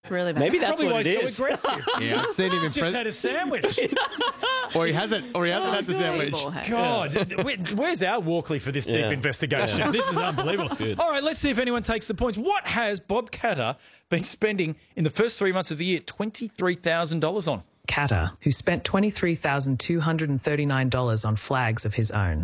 It's really bad. Maybe that's Probably why what it he's is. so aggressive. Yeah, I've seen him in He's just had a sandwich. or he hasn't had the sandwich. God, where's our Walkley for this deep investigation? This is unbelievable. All right, let's see if anyone takes the points. What has Bob Catter been spending in the first 3 months of the year $23,000 on? Catter, who spent $23,239 on flags of his own.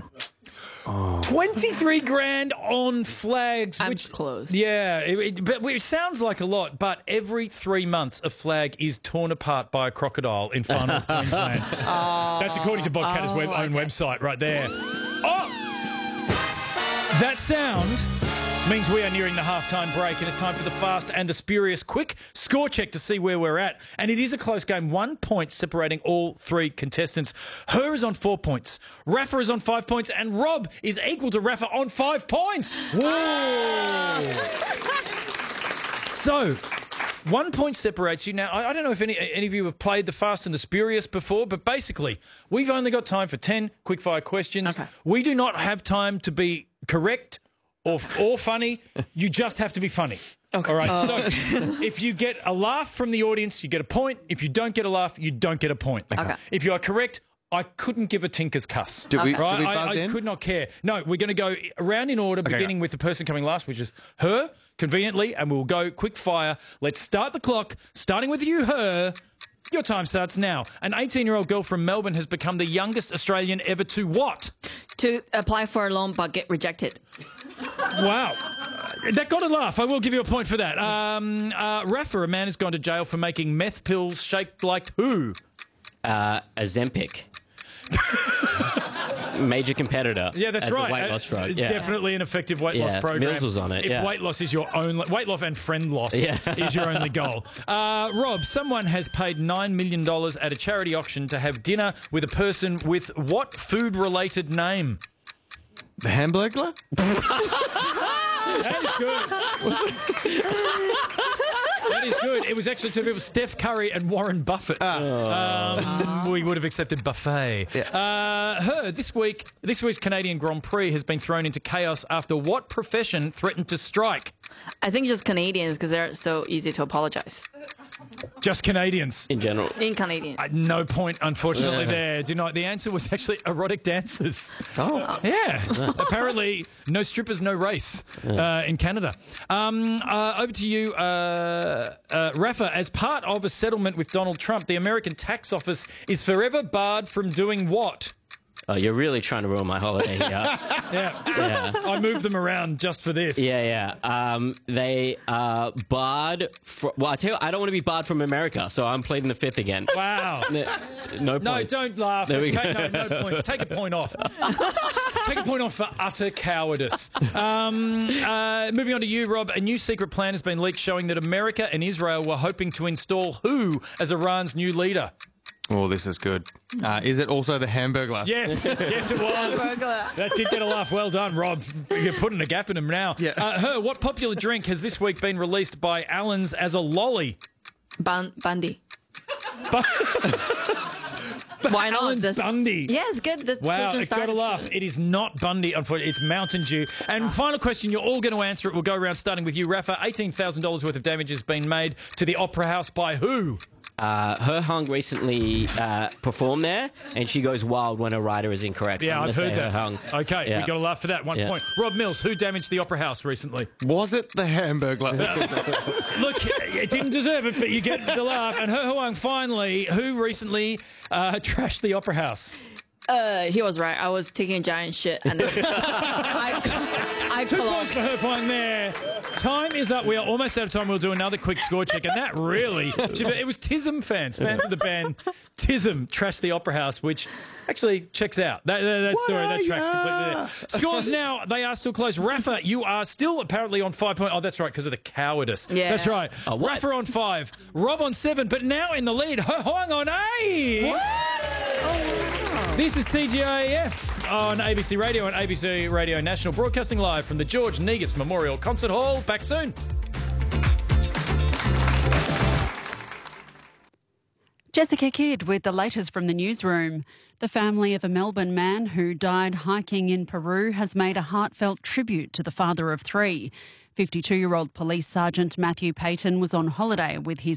23 grand on flags. I'm which close. Yeah, it sounds like a lot, but every 3 months a flag is torn apart by a crocodile in far north Queensland. That's according to Bob Catter's own website right there. Oh! That sound means we are nearing the halftime break and it's time for the fast and the spurious quick score check to see where we're at. And it is a close game, 1 point separating all three contestants. Her is on 4 points, Rafa is on 5 points, and Rob is equal to Rafa on 5 points. Whoa! So 1 point separates you. Now, I don't know if any of you have played the Fast and the Spurious before, but basically, we've only got time for 10 quickfire questions. Okay. We do not have time to be correct or funny. You just have to be funny. Okay. All right. So if you get a laugh from the audience, you get a point. If you don't get a laugh, you don't get a point. Okay. If you are correct, I couldn't give a tinker's cuss. Do we Right? buzz I in? could not care. No, we're going to go around in order, beginning with the person coming last, which is her, conveniently, and we'll go quick fire. Let's start the clock, starting with you, her. Your time starts now. An 18-year-old girl from Melbourne has become the youngest Australian ever to what? To apply for a loan but get rejected. Wow. That got a laugh. I will give you a point for that. Rafa, a man has gone to jail for making meth pills shaped like who? Ozempic. Major competitor. Yeah, that's as right. A weight loss drug. Yeah. Definitely an effective weight loss program. Mills was on it. If weight loss is your only weight loss and friend loss is your only goal. Rob, someone has paid $9 million at a charity auction to have dinner with a person with what food-related name? The Hamburglar? That is good. That is good. It was actually two people, Steph Curry and Warren Buffett. We would have accepted buffet. Yeah. This week's Canadian Grand Prix has been thrown into chaos after what profession threatened to strike? I think just Canadians because they're so easy to apologize. Just Canadians. In general. In Canadians. No point, unfortunately, there. The answer was actually erotic dancers. Oh. Yeah. Apparently, no strippers, no race in Canada. Over to you, Rafa. As part of a settlement with Donald Trump, the American tax office is forever barred from doing what? Oh, you're really trying to ruin my holiday here. Yeah. I moved them around just for this. Yeah. They are barred. Well, I tell you, I don't want to be barred from America, so I'm pleading the fifth again. Wow. No points. No, don't laugh. There we go. No points. Take a point off. Take a point off for utter cowardice. Moving on to you, Rob. A new secret plan has been leaked showing that America and Israel were hoping to install who as Iran's new leader? Oh, this is good. Is it also the Hamburglar? Yes, yes, it was. That did get a laugh. Well done, Rob. You're putting a gap in him now. Yeah. What popular drink has this week been released by Allen's as a lolly? Bundy. Why not? Allen's Bundy. Yeah, it's good. Wow, it's got a laugh. It is not Bundy, unfortunately. It's Mountain Dew. And final question, you're all going to answer it. We'll go around starting with you, Rafa. $18,000 worth of damage has been made to the Opera House by who? Her hung recently performed there, and she goes wild when a writer is incorrect. Yeah, I've heard that. Hung. Okay, we got a laugh for that. 1 point. Rob Mills, who damaged the Opera House recently? Was it the Hamburglar? Look, it didn't deserve it, but you get the laugh. And Her Huang, finally, who recently trashed the Opera House? He was right. I was taking a giant shit and I 2 points collapsed. for Her Huang there. Time is up. We are almost out of time. We'll do another quick score check. And that really... It was Tism fans of the band Tism trashed the Opera House, which actually checks out. That story, that tracks completely there. Scores now, they are still close. Rafa, you are still apparently on 5 points. Oh, that's right, because of the cowardice. Yeah. That's right. Rafa on 5, Rob on 7, but now in the lead, Her Huang on 8. What? Oh, wow. This is TGIF on ABC Radio and ABC Radio National, broadcasting live from the George Negus Memorial Concert Hall. Back soon. Jessica Kidd with the latest from the newsroom. The family of a Melbourne man who died hiking in Peru has made a heartfelt tribute to the father of 3. 52-year-old Police Sergeant Matthew Payton was on holiday with his